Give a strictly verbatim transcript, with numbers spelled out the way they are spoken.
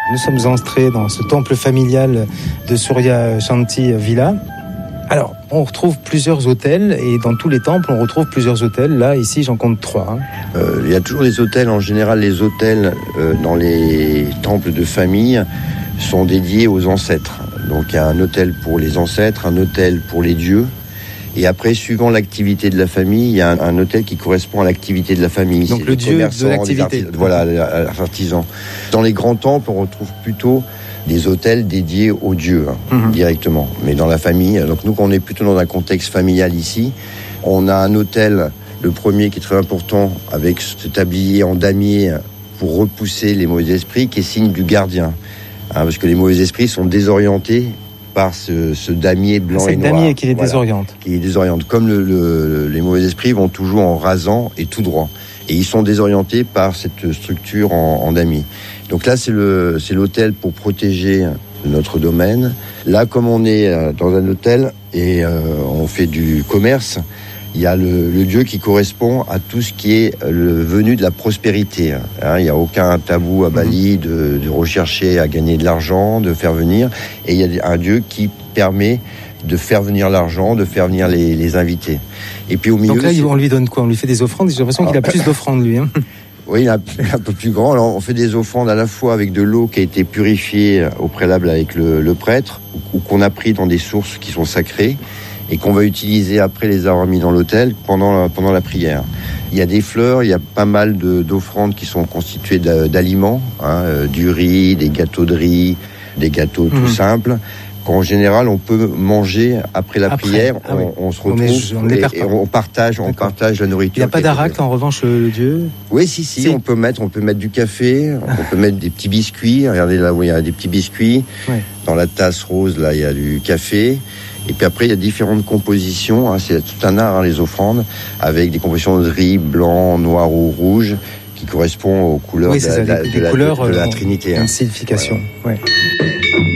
Nous sommes entrés dans ce temple familial de Surya Shanti Villa. Alors, on retrouve plusieurs autels et dans tous les temples, on retrouve plusieurs autels. Là, ici, j'en compte trois. Hein. Euh, il y a toujours des autels. En général, les autels euh, dans les temples de famille sont dédiés aux ancêtres. Donc, il y a un autel pour les ancêtres, un autel pour les dieux. Et après, suivant l'activité de la famille, il y a un, un autel qui correspond à l'activité de la famille. Donc, c'est le dieu de l'activité. Artis- voilà, l'artisan. Dans les grands temples, on retrouve plutôt des autels dédiés aux dieux, hein, mmh. directement. Mais dans la famille, donc nous, on est plutôt dans un contexte familial ici. On a un autel, le premier qui est très important, avec ce tablier en damier pour repousser les mauvais esprits, qui est signe du gardien. Hein, parce que les mauvais esprits sont désorientés par ce, ce damier blanc c'est et noir. C'est le damier qui les voilà, désoriente. Qui les désoriente. Comme le, le, les mauvais esprits vont toujours en rasant et tout droit. Et ils sont désorientés par cette structure en, en damier. Donc là, c'est, le, c'est l'hôtel pour protéger notre domaine. Là, comme on est dans un hôtel et euh, on fait du commerce, il y a le, le dieu qui correspond à tout ce qui est le venu de la prospérité. Hein, il n'y a aucun tabou à Bali de, de rechercher à gagner de l'argent, de faire venir. Et il y a un dieu qui permet de faire venir l'argent, de faire venir les, les invités. Et puis au milieu... Donc là, on lui donne quoi ? On lui fait des offrandes ? J'ai l'impression qu'il a plus d'offrandes, lui. Hein. Oui, il est un peu plus grand. Alors, on fait des offrandes à la fois avec de l'eau qui a été purifiée au préalable avec le, le prêtre, ou qu'on a pris dans des sources qui sont sacrées, et qu'on va utiliser après les avoir mis dans l'autel pendant, pendant la prière. Il y a des fleurs, il y a pas mal de, d'offrandes qui sont constituées d'aliments, hein, du riz, des gâteaux de riz, des gâteaux mmh. tout simples, qu'en général on peut manger après la après, prière. Ah oui. on, on se retrouve on est, on et, et on partage, on partage la nourriture. Il n'y a pas d'arak en revanche, le dieu ? Oui, si, si, si, on peut mettre, on peut mettre du café, ah. on peut mettre des petits biscuits. Regardez là où il y a des petits biscuits. Ouais. Dans la tasse rose, là, il y a du café. Et puis après, il y a différentes compositions. Hein, c'est tout un art, hein, les offrandes, avec des compositions de riz, blanc, noir ou rouge, qui correspondent aux couleurs oui, de, la, ça, de, des, de, des la, couleurs, de, de la Trinité. Une hein. signification, voilà. Ouais.